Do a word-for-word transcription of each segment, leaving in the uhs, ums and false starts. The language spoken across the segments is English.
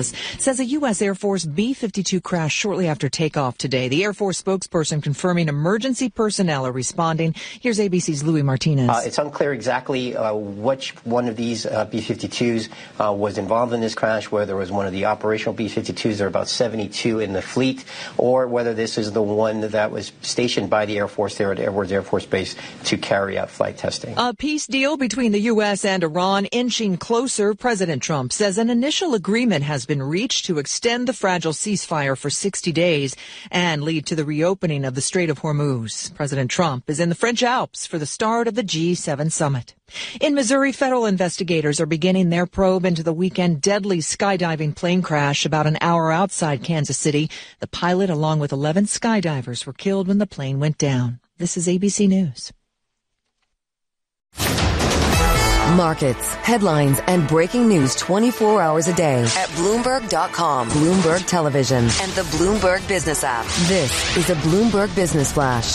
says a U S Air Force B fifty-two crashed shortly after takeoff today. The Air Force spokesperson confirming emergency personnel are responding. Here's A B C's Louis Martinez. Uh, it's unclear exactly uh, which one of these uh, B fifty-twos uh, was involved in this crash, whether it was one of the operational B fifty-twos, there are about seventy-two in the fleet, or whether this is the one that was stationed by the Air Force there at Edwards Air Force Base to carry out flight testing. A peace deal between the U S and Iran inching closer. President Trump says an initial agreement has been reached to extend the fragile ceasefire for sixty days and lead to the reopening of the Strait of Hormuz. President Trump is in the French Alps for the start of the G seven summit. In Missouri, federal investigators are beginning their probe into the weekend deadly skydiving plane crash about an hour outside Kansas City. The pilot, along with eleven skydivers, were killed when the plane went down. This is A B C News. Markets, headlines, and breaking news twenty-four hours a day at Bloomberg dot com, Bloomberg Television, and the Bloomberg Business app. This is a Bloomberg Business Flash.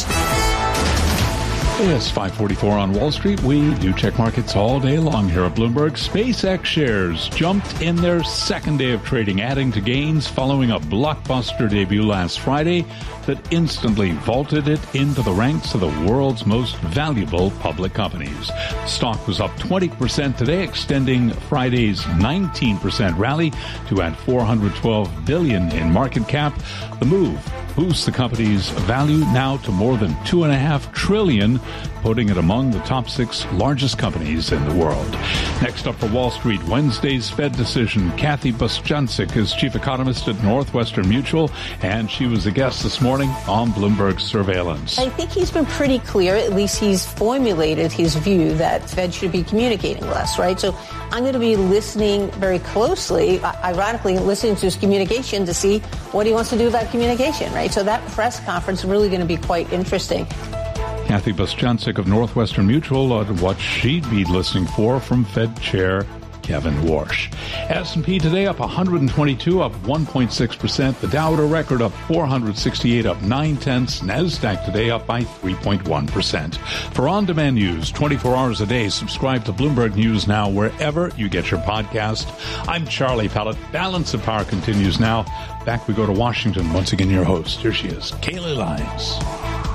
It's five forty-four on Wall Street. We do check markets all day long here at Bloomberg. SpaceX shares jumped in their second day of trading, adding to gains following a blockbuster debut last Friday that instantly vaulted it into the ranks of the world's most valuable public companies. The stock was up twenty percent today, extending Friday's nineteen percent rally to add four hundred twelve billion dollars in market cap. The move boosts the company's value now to more than two and a half trillion, putting it among the top six largest companies in the world. Next up for Wall Street, Wednesday's Fed decision. Kathy Bostjancic is chief economist at Northwestern Mutual, and she was a guest this morning on Bloomberg Surveillance. I think he's been pretty clear. At least he's formulated his view that Fed should be communicating less, right? So I'm going to be listening very closely, ironically, listening to his communication to see what he wants to do about communication, right? So that press conference is really going to be quite interesting. Kathy Bostjancic of Northwestern Mutual on what she'd be listening for from Fed Chair Kevin Warsh. S and P today up one hundred twenty-two, up one point six percent. The Dow at a record up four hundred sixty-eight, up nine tenths. NASDAQ today up by three point one percent. For on-demand news twenty-four hours a day, subscribe to Bloomberg News Now wherever you get your podcast. I'm Charlie Pellett. Balance of Power continues now. Back we go to Washington. Once again, your host. Here she is, Kayleigh Lyons.